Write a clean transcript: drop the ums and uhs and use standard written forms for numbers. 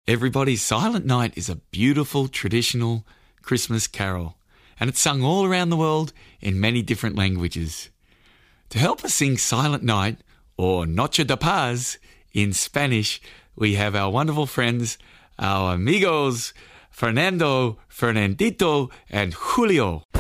Everybody, Silent Night is a beautiful traditional Christmas carol, and it's sung all around the world in many different languages. To help us sing Silent Night, or Noche de Paz in Spanish, we have our wonderful friends, our amigos, Fernando, Fernandito, and Julio.